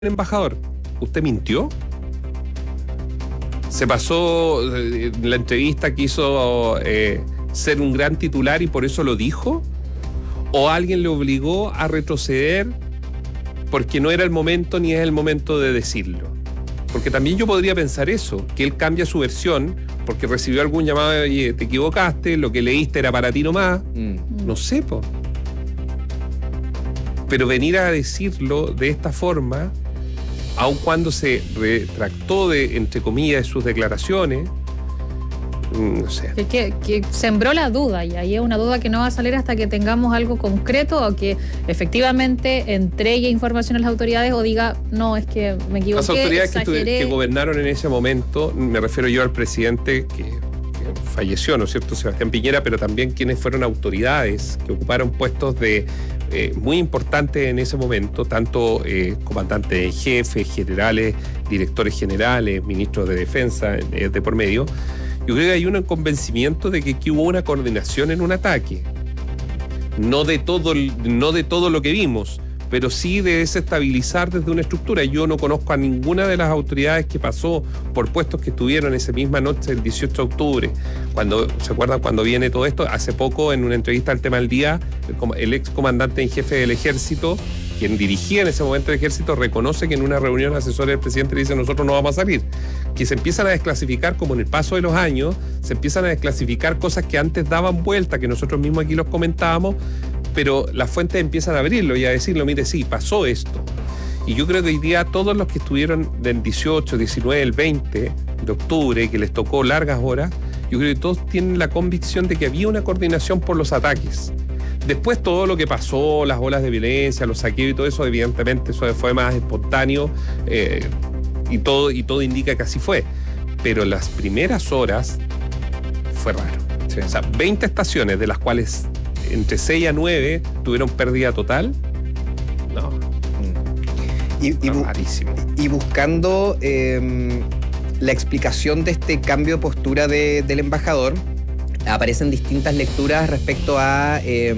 embajador, ¿usted mintió? ¿Se pasó la entrevista, quiso ser un gran titular y por eso lo dijo? ¿O alguien le obligó a retroceder porque no era el momento ni es el momento de decirlo? Porque también yo podría pensar eso, que él cambia su versión porque recibió algún llamado de, oye, te equivocaste, lo que leíste era para ti nomás. No sé, po. Pero venir a decirlo de esta forma, aun cuando se retractó de, entre comillas, de sus declaraciones, no sé. Que sembró la duda, y ahí es una duda que no va a salir hasta que tengamos algo concreto o que efectivamente entregue información a las autoridades o diga, no, es que me equivoqué, las autoridades que gobernaron en ese momento, me refiero yo al presidente que falleció, ¿no es cierto?, Sebastián Piñera, pero también quienes fueron autoridades que ocuparon puestos de muy importantes en ese momento, tanto comandantes en jefe, generales, directores generales, ministros de defensa de por medio. Yo creo que hay un convencimiento de que aquí hubo una coordinación en un ataque. No de todo lo que vimos, pero sí de desestabilizar desde una estructura. Yo no conozco a ninguna de las autoridades que pasó por puestos que estuvieron esa misma noche del 18 de octubre. ¿Se acuerdan cuando viene todo esto? Hace poco, en una entrevista al Tema del Día, el ex comandante en jefe del ejército, quien dirigía en ese momento el ejército, reconoce que en una reunión asesora del presidente le dice, nosotros no vamos a salir. Que se empiezan a desclasificar, como en el paso de los años, se empiezan a desclasificar cosas que antes daban vuelta, que nosotros mismos aquí los comentábamos, pero las fuentes empiezan a abrirlo y a decirlo, mire, sí, pasó esto. Y yo creo que hoy día todos los que estuvieron del 18, 19, el 20 de octubre, que les tocó largas horas, yo creo que todos tienen la convicción de que había una coordinación por los ataques. Después todo lo que pasó, las olas de violencia, los saqueos y todo eso, evidentemente eso fue más espontáneo y todo indica que así fue. Pero las primeras horas fue raro. Sí. O sea, 20 estaciones, de las cuales entre 6 a 9 tuvieron pérdida total. No. Rarísimo. Y buscando la explicación de este cambio de postura del embajador, aparecen distintas lecturas respecto a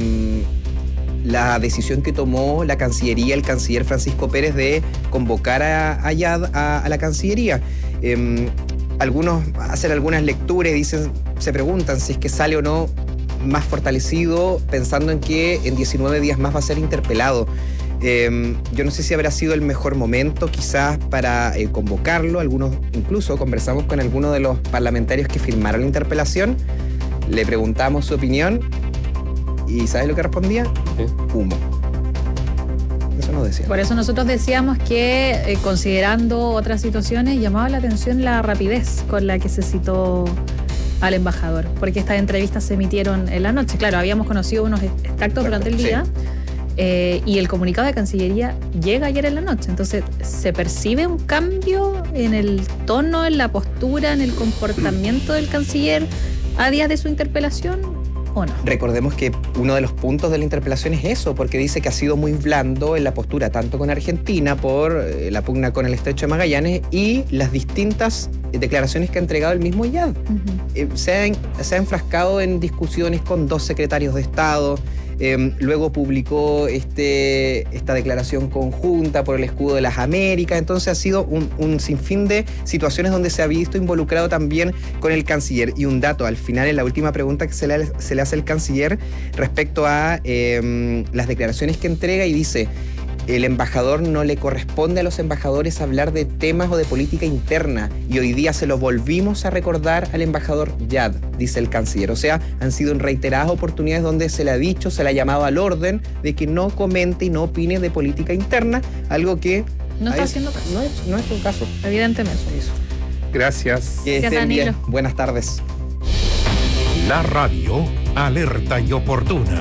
la decisión que tomó la Cancillería, el canciller Francisco Pérez, de convocar a Yad a la Cancillería. Algunos hacen algunas lecturas y se preguntan si es que sale o no más fortalecido, pensando en que en 19 días más va a ser interpelado. Yo no sé si habrá sido el mejor momento quizás para convocarlo. Algunos, incluso conversamos con algunos de los parlamentarios que firmaron la interpelación, le preguntamos su opinión y ¿sabes lo que respondía? ¿Sí? Humo. Eso nos decía. Por eso nosotros decíamos que considerando otras situaciones llamaba la atención la rapidez con la que se citó al embajador, porque estas entrevistas se emitieron en la noche. Claro, habíamos conocido unos extractos durante el día, sí. Y el comunicado de Cancillería llega ayer en la noche. Entonces, ¿se percibe un cambio en el tono, en la postura, en el comportamiento del canciller a días de su interpelación o no? Recordemos que uno de los puntos de la interpelación es eso, porque dice que ha sido muy blando en la postura, tanto con Argentina por la pugna con el Estrecho de Magallanes y las distintas declaraciones que ha entregado el mismo Yad. Se ha enfrascado en discusiones con 2 secretarios de Estado. Luego publicó esta declaración conjunta por el escudo de las Américas. Entonces ha sido un sinfín de situaciones donde se ha visto involucrado también con el canciller. Y un dato, al final, en la última pregunta que se le hace al canciller respecto a las declaraciones que entrega, y dice: el embajador, no le corresponde a los embajadores hablar de temas o de política interna, y hoy día se lo volvimos a recordar al embajador Yad, dice el canciller. O sea, han sido en reiteradas oportunidades donde se le ha dicho, se le ha llamado al orden de que no comente y no opine de política interna, algo que no está haciendo caso. No es un caso. Evidentemente. Eso. Gracias. Que estén bien. Buenas tardes. La radio alerta y oportuna.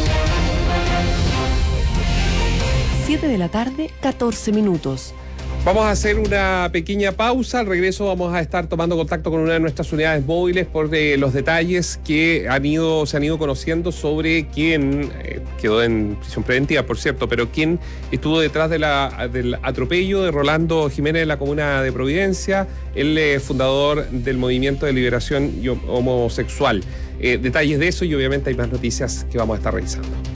7 de la tarde, 14 minutos. Vamos a hacer una pequeña pausa. Al regreso vamos a estar tomando contacto con una de nuestras unidades móviles por los detalles que se han ido conociendo sobre quién quedó en prisión preventiva, por cierto, pero quién estuvo detrás del atropello de Rolando Jiménez en la comuna de Providencia, el fundador del Movimiento de Liberación Homosexual. Detalles de eso, y obviamente hay más noticias que vamos a estar revisando.